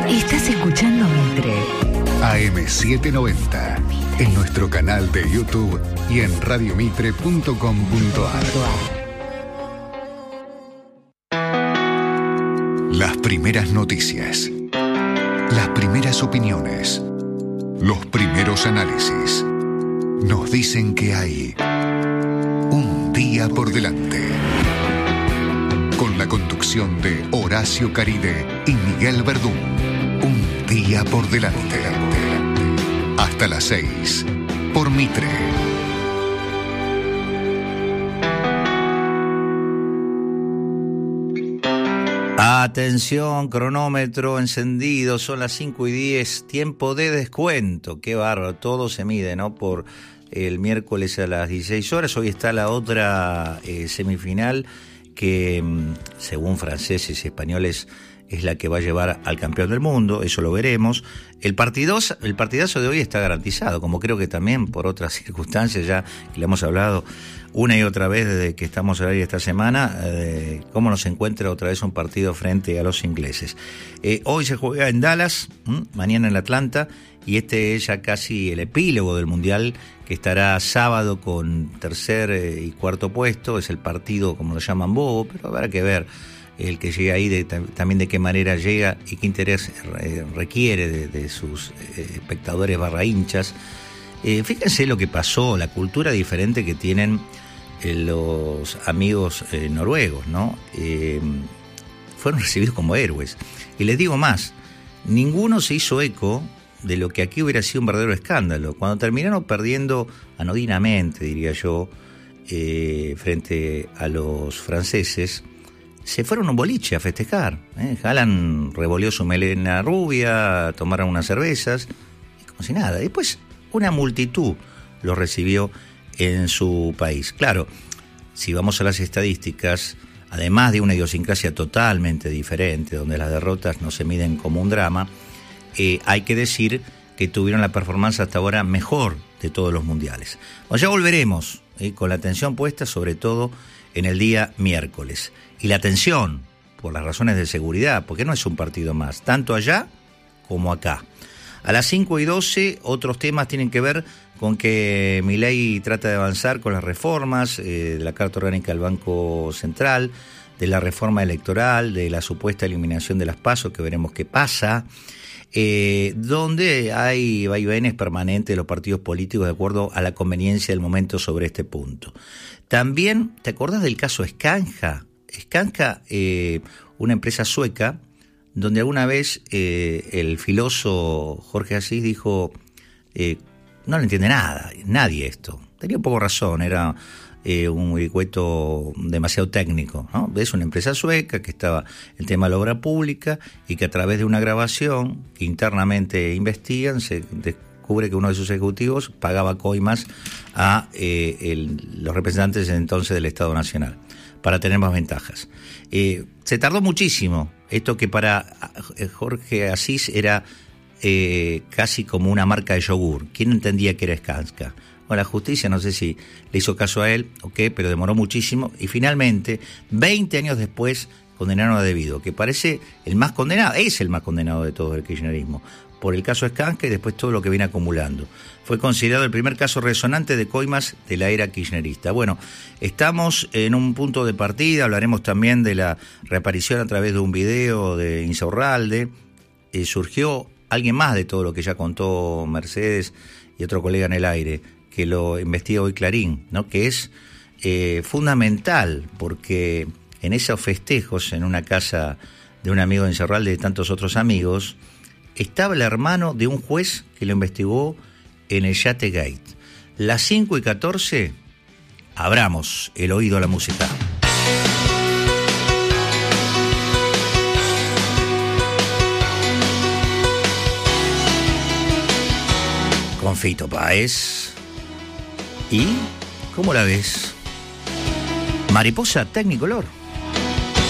Estás escuchando Mitre. AM790. En nuestro canal de YouTube y en radiomitre.com.ar. Las primeras noticias. Las primeras opiniones. Los primeros análisis. Nos dicen que hay un día por delante. Con la conducción de Horacio Caride y Miguel Verdún. Un día por delante. Hasta las 6. Por Mitre. Atención, cronómetro encendido, son las 5:10, tiempo de descuento. Qué bárbaro, todo se mide, ¿no? Por el miércoles a las 16 horas. Hoy está la otra semifinal que, según franceses y españoles, es la que va a llevar al campeón del mundo, eso lo veremos. El partidazo de hoy está garantizado, como creo que también por otras circunstancias, ya que le hemos hablado una y otra vez desde que estamos al aire esta semana, cómo nos encuentra otra vez un partido frente a los ingleses. Hoy se juega en Dallas, mañana en Atlanta, y este es ya casi el epílogo del Mundial, que estará sábado con tercer y cuarto puesto. Es el partido, como lo llaman, bobo, pero habrá que ver el que llega ahí, también de qué manera llega y qué interés requiere de sus espectadores barra hinchas. Fíjense lo que pasó, la cultura diferente que tienen los amigos noruegos, ¿no? Fueron recibidos como héroes. Y les digo más, ninguno se hizo eco de lo que aquí hubiera sido un verdadero escándalo. Cuando terminaron perdiendo anodinamente, diría yo, frente a los franceses, se fueron a un boliche a festejar. Haaland revolvió su melena rubia, tomaron unas cervezas, y como si nada. Después una multitud lo recibió en su país. Claro, si vamos a las estadísticas, además de una idiosincrasia totalmente diferente, donde las derrotas no se miden como un drama, hay que decir que tuvieron la performance hasta ahora mejor de todos los mundiales. Bueno, ya volveremos con la atención puesta sobre todo en el día miércoles. Y la atención, por las razones de seguridad, porque no es un partido más, tanto allá como acá. A las 5:12, otros temas tienen que ver con que Milei trata de avanzar con las reformas de la Carta Orgánica del Banco Central, de la reforma electoral, de la supuesta eliminación de las PASO, que veremos qué pasa, donde hay vaivenes permanentes de los partidos políticos de acuerdo a la conveniencia del momento sobre este punto. También, ¿te acordás del caso Skanska? Skanska, una empresa sueca, donde alguna vez el filósofo Jorge Asís dijo, no le entiende nadie esto. Tenía un poco razón, era un vericueto demasiado técnico, ¿no? Es una empresa sueca que estaba en el tema de la obra pública y que a través de una grabación que internamente investigan se descubre que uno de sus ejecutivos pagaba coimas a los representantes entonces del Estado Nacional para tener más ventajas. Se tardó muchísimo, esto que para Jorge Asís era casi como una marca de yogur. ¿Quién entendía que era Skanska? Bueno, la justicia no sé si le hizo caso a él o qué, pero demoró muchísimo y finalmente, 20 años después, condenaron a Debido, que parece el más condenado, es el más condenado de todo el kirchnerismo, por el caso Skanska y después todo lo que viene acumulando. Fue considerado el primer caso resonante de coimas de la era kirchnerista. Bueno, estamos en un punto de partida, hablaremos también de la reaparición a través de un video de Insaurralde. Surgió alguien más de todo lo que ya contó Mercedes y otro colega en el aire, que lo investiga hoy Clarín, ¿no? Que es fundamental, porque en esos festejos en una casa de un amigo de Insaurralde y de tantos otros amigos, estaba el hermano de un juez que lo investigó en el Yate Gate. Las 5:14, abramos el oído a la música. Con Fito Páez. ¿Y cómo la ves? Mariposa Technicolor.